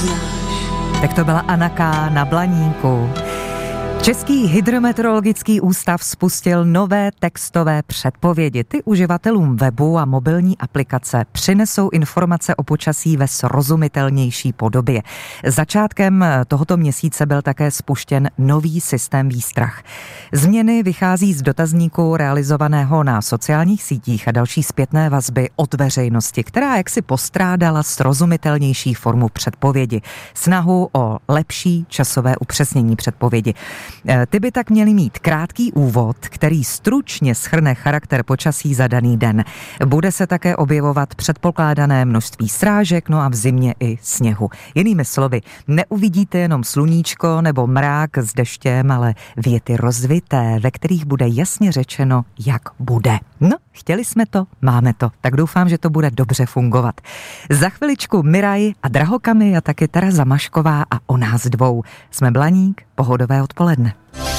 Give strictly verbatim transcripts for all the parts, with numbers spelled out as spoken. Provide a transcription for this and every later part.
poznáš. Tak to byla Anaka na Blaníku. Český hydrometeorologický ústav spustil nové textové předpovědi. Ty uživatelům webu a mobilní aplikace přinesou informace o počasí ve srozumitelnější podobě. Začátkem tohoto měsíce byl také spuštěn nový systém výstrah. Změny vychází z dotazníku realizovaného na sociálních sítích a další zpětné vazby od veřejnosti, která jaksi postrádala srozumitelnější formu předpovědi. Snahu o lepší časové upřesnění předpovědi. Ty by tak měly mít krátký úvod, který stručně shrne charakter počasí za daný den. Bude se také objevovat předpokládané množství srážek, no a v zimě i sněhu. Jinými slovy, neuvidíte jenom sluníčko nebo mrák s deštěm, ale věty rozvité, ve kterých bude jasně řečeno, jak bude. No, chtěli jsme to, máme to, tak doufám, že to bude dobře fungovat. Za chviličku Miraj a Drahokamy a taky Tereza Mašková a o nás dvou. Jsme Blaník, pohodové odpoledne.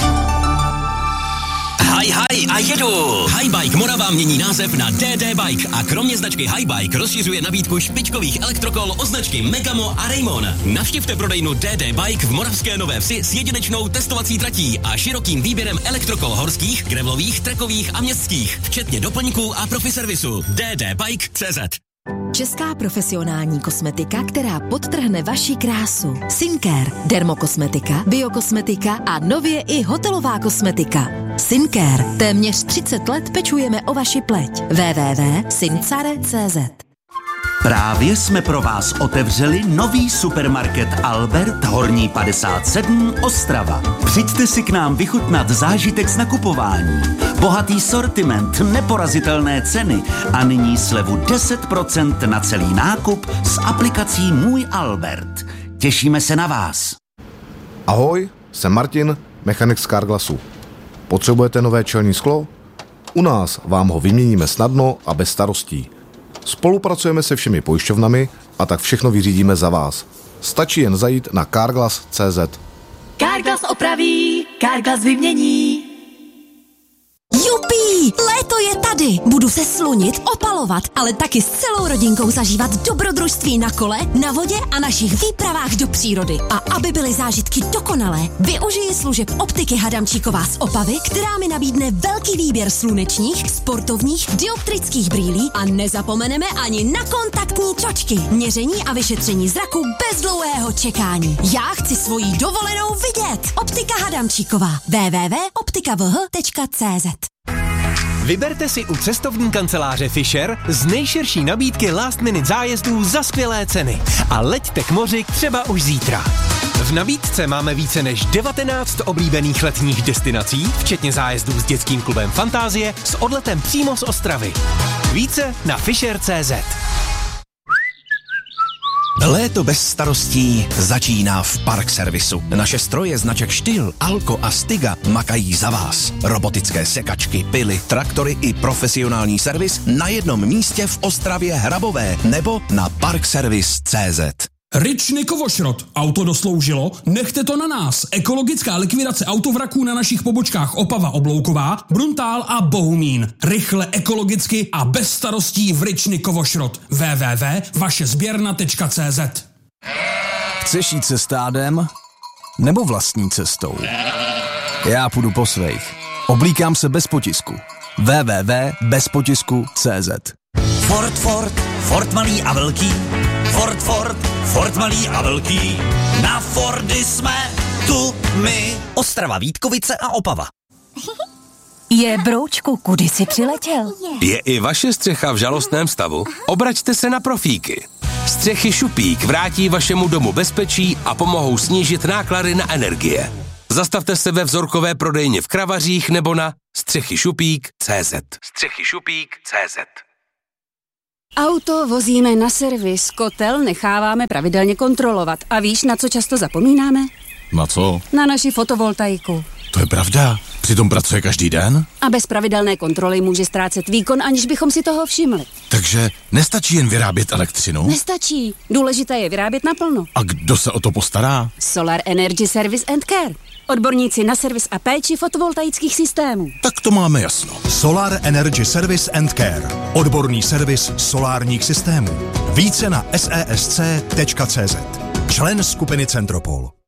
Haj, haj a jedu! Hibike Morava mění název na D D Bike a kromě značky Hibike rozšiřuje nabídku špičkových elektrokol od značky Megamo a Raymon. Navštivte prodejnu D D Bike v Moravské Nové Vsi s jedinečnou testovací tratí a širokým výběrem elektrokol horských, gravelových, trekových a městských, včetně doplňků a profi servisu. D D Bike tečka cé zet. Česká profesionální kosmetika, která podtrhne vaši krásu. Syncare, dermokosmetika, biokosmetika a nově i hotelová kosmetika. Syncare, téměř třicet let pečujeme o vaši pleť. w w w tečka syncare tečka cé zet. Právě jsme pro vás otevřeli nový supermarket Albert Horní padesát sedm Ostrava. Přijďte si k nám vychutnat zážitek z nakupování. Bohatý sortiment, neporazitelné ceny a nyní slevu deset procent na celý nákup s aplikací Můj Albert. Těšíme se na vás. Ahoj, jsem Martin, mechanik z Carglassu. Potřebujete nové čelní sklo? U nás vám ho vyměníme snadno a bez starostí. Spolupracujeme se všemi pojišťovnami a tak všechno vyřídíme za vás. Stačí jen zajít na carglass tečka cé zet. Carglass opraví, Carglass vymění. Jupí! Léto je tady! Budu se slunit, opalovat, ale taky s celou rodinkou zažívat dobrodružství na kole, na vodě a našich výpravách do přírody. A aby byly zážitky dokonalé, využiji služeb optiky Hadamčíková z Opavy, která mi nabídne velký výběr slunečních, sportovních, dioptrických brýlí a nezapomeneme ani na kontaktní čočky. Měření a vyšetření zraku bez dlouhého čekání. Já chci svoji dovolenou vidět! Optika Hadamčíková. w w w tečka optika v h tečka cé zet. Vyberte si u cestovní kanceláře Fisher z nejširší nabídky last minute zájezdů za skvělé ceny a leďte k moři třeba už zítra. V nabídce máme více než devatenáct oblíbených letních destinací, včetně zájezdů s dětským klubem Fantázie s odletem přímo z Ostravy. Více na fisher tečka cé zet. Léto bez starostí začíná v Park Servisu. Naše stroje značek Styl, Alko a Stiga makají za vás. Robotické sekačky, pily, traktory i profesionální servis na jednom místě v Ostravě Hrabové nebo na parkservice tečka cé zet. Ryčny Kovošrot. Auto dosloužilo? Nechte to na nás. Ekologická likvidace autovraků na našich pobočkách Opava Oblouková, Bruntál a Bohumín. Rychle, ekologicky a bez starostí v Ryčny Kovošrot. w w w tečka vaše sběrna tečka cé zet. Chceš jít se stádem? Nebo vlastní cestou? Já půjdu po svých. Oblíkám se bez potisku. w w w tečka bez potisku tečka cé zet. Ford, Ford, Ford malý a velký. Ford, Ford, Ford malý a velký. Na Fordy jsme tu my. Ostrava, Vítkovice a Opava. Je, broučku, kudy jsi přiletěl? Je i vaše střecha v žalostném stavu? Obraťte se na Profíky. Střechy Šupík vrátí vašemu domu bezpečí a pomohou snížit náklady na energie. Zastavte se ve vzorkové prodejně v Kravařích nebo na střechy šupík tečka cé zet. střechy šupík tečka cé zet. Auto vozíme na servis, kotel necháváme pravidelně kontrolovat. A víš, na co často zapomínáme? Na co? Na naši fotovoltaiku. To je pravda. Přitom pracuje každý den? A bez pravidelné kontroly může ztrácet výkon, aniž bychom si toho všimli. Takže nestačí jen vyrábět elektřinu? Nestačí. Důležité je vyrábět naplno. A kdo se o to postará? Solar Energy Service and Care. Odborníci na servis a péči fotovoltaických systémů. Tak to máme jasno. Solar Energy Service and Care. Odborný servis solárních systémů. Více na sesc tečka cé zet. člen skupiny Centropol.